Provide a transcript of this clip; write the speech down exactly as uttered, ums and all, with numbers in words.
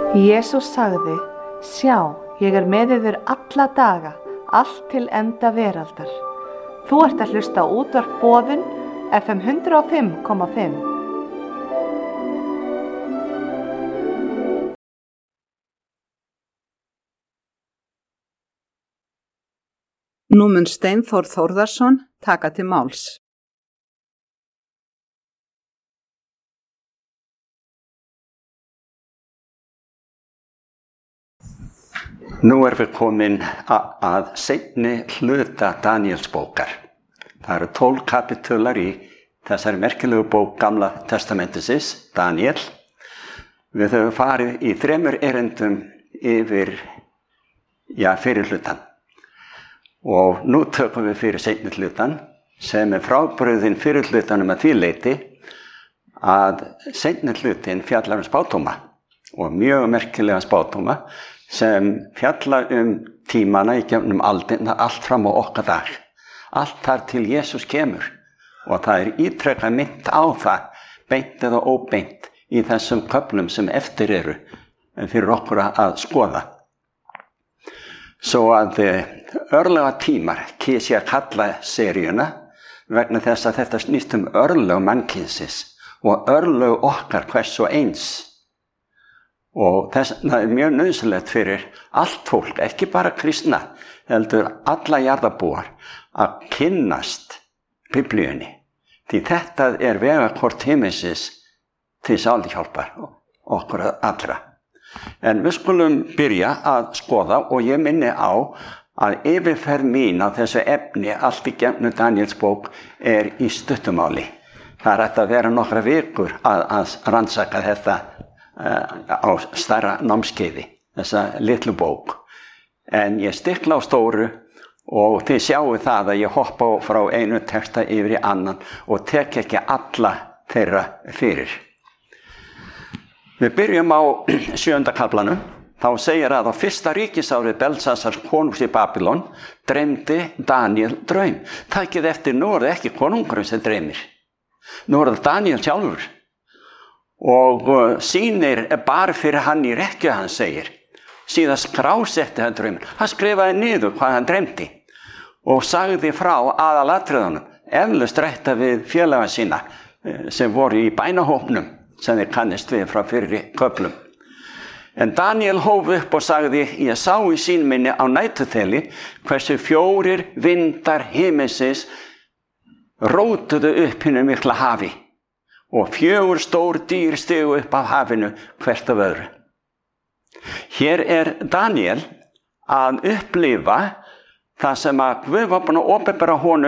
Jesús sagði, sjá, ég er með yður alla daga, allt til enda veraldar. Þú ert að hlusta á útvarp Boðun, F M hundrað og fimm komma fimm. Nú mun Steinþór Þórðarson taka til máls. Nú erum við komin að seinni hluta Daníelsbókar. Það eru tólf kapítular í þessari merkilegu bók Gamla testamentisins, Daníel. Við höfum farið í þremur erindum yfir, já, fyrir hlutan. Og nú tökum við fyrir seinni hlutan, sem er frábrugðinn fyrir hlutanum að því leyti að seinni hlutin fjallar um spádóma og mjög merkilega spádóma sem fjalla um tímana í gegnum aldina allt fram á okkar dag. Allt þar til Jesús kemur og það er ítrekað minnt á það, beint eða óbeint í þessum köflum sem eftir eru fyrir okkur að skoða. Svo að örlega tímar kýs ég að kalla seríuna vegna þess að þetta snýst um örlög mannkynsins og örlög okkar hvers og eins. Og þess það er mjög nauðsynlegt fyrir allt fólk, ekki bara kristna, heldur alla jarðarbúar að kynnast Biblíunni. Því þetta er vegakort himinsins til sálhjálpar okkur allra. En við skulum byrja að skoða og ég minni á að yfirferð mín á þessu efni allt í gegnum Daníelsbók er í stuttumáli. Það er hægt að vera nokkra vikur að, að rannsaka þetta á stærra námskeiði, þessa litlu bók. En ég stikla á stóru og þið sjáu það að ég hoppa frá einu texta yfir í annan og tek ekki alla þeirra fyrir. Við byrjum á sjöunda kaflanum. Þá segir að á fyrsta ríkisári Belsasars konungs í Babylon dreymdi Daníel draum. Takið eftir, nú er það ekki konungurinn sem dreymir. Nú er það Daníel sjálfur. Og sýnir bara fyrir hann í rekkju, hann segir. Síðan skrásetti hann drauminn. Hann skrifaði niður hvað hann dreymdi og sagði frá aðalatriðunum, eflaust rætta við félaga sína sem voru í bænahópnum sem þeir kannist við frá fyrri köflum. En Daníel hóf upp og sagði, ég sá í sýn minni á næturþeli hversu fjórir vindar himinsins rótuðu upp hinu mikla hafi. Og fjögur stór dýr stigu upp af hafinu hvert af öðru. Hér er Daníel að upplifa það sem að Guð var búinn að opinbera honum